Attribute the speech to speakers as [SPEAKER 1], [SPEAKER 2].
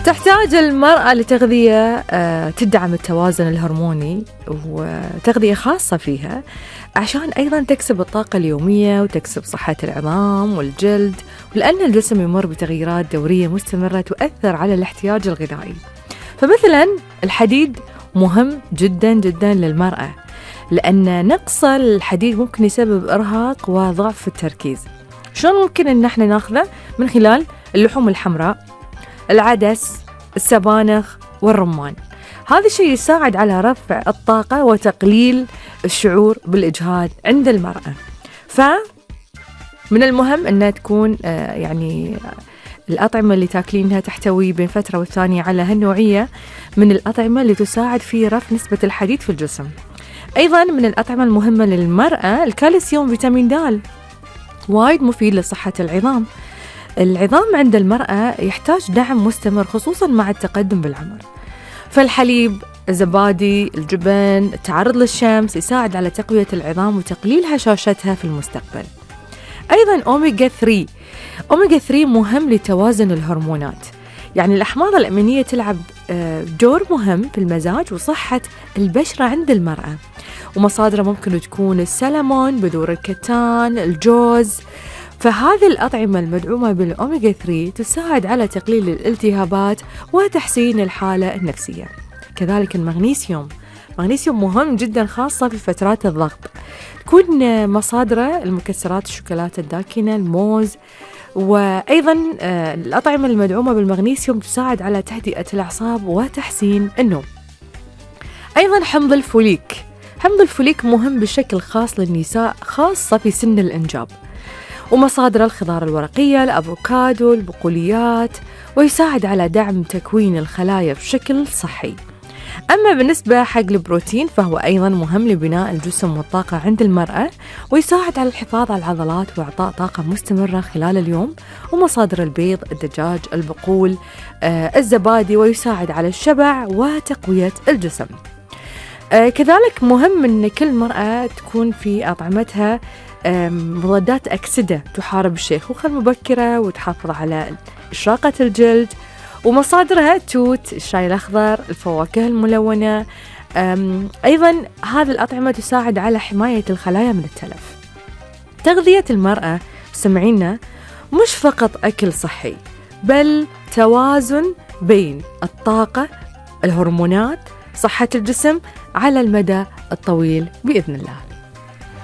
[SPEAKER 1] تحتاج المرأة لتغذية تدعم التوازن الهرموني وتغذية خاصة فيها عشان أيضا تكسب الطاقة اليومية وتكسب صحة العظام والجلد، ولأن الجسم يمر بتغييرات دورية مستمرة تؤثر على الاحتياج الغذائي. فمثلا الحديد مهم جدا جدا للمرأة، لأن نقص الحديد ممكن يسبب إرهاق وضعف في التركيز. شلون ممكن إن احنا ناخذه؟ من خلال اللحوم الحمراء، العدس، السبانخ والرمان. هذا الشيء يساعد على رفع الطاقة وتقليل الشعور بالإجهاد عند المرأة. فمن المهم أنها تكون الأطعمة اللي تاكلينها تحتوي بين فترة والثانية على هالنوعية من الأطعمة اللي تساعد في رفع نسبة الحديد في الجسم. أيضا من الأطعمة المهمة للمرأة الكالسيوم، فيتامين د، وايد مفيد لصحة العظام. العظام عند المرأة يحتاج دعم مستمر خصوصا مع التقدم بالعمر. فالحليب، الزبادي، الجبن، التعرض للشمس يساعد على تقوية العظام وتقليل هشاشتها في المستقبل. أيضا أوميجا 3. أوميجا 3 مهم لتوازن الهرمونات، يعني الأحماض الأمينية تلعب دور مهم في المزاج وصحة البشرة عند المرأة، ومصادره ممكن تكون السلمون، بذور الكتان، الجوز. فهذه الأطعمة المدعومة بالأوميجا 3 تساعد على تقليل الالتهابات وتحسين الحالة النفسية. كذلك المغنيسيوم مهم جدا خاصة في فترات الضغط. تكون مصادره المكسرات، الشوكولاتة الداكنة، الموز. وأيضا الأطعمة المدعومة بالمغنيسيوم تساعد على تهدئة الأعصاب وتحسين النوم. أيضا حمض الفوليك مهم بشكل خاص للنساء، خاصة في سن الإنجاب. ومصادر الخضار الورقية، الأفوكادو، البقوليات، ويساعد على دعم تكوين الخلايا بشكل صحي. أما بالنسبة حق البروتين فهو أيضا مهم لبناء الجسم والطاقة عند المرأة، ويساعد على الحفاظ على العضلات وإعطاء طاقة مستمرة خلال اليوم. ومصادر البيض، الدجاج، البقول، الزبادي، ويساعد على الشبع وتقوية الجسم. كذلك مهم أن كل مرأة تكون في أطعمتها مضادات أكسدة تحارب الشيخوخة المبكرة وتحافظ على إشراقة الجلد. ومصادرها توت، الشاي الأخضر، الفواكه الملونة. أيضا هذه الأطعمة تساعد على حماية الخلايا من التلف. تغذية المرأة سمعينا مش فقط أكل صحي، بل توازن بين الطاقة، الهرمونات، صحة الجسم على المدى الطويل بإذن الله.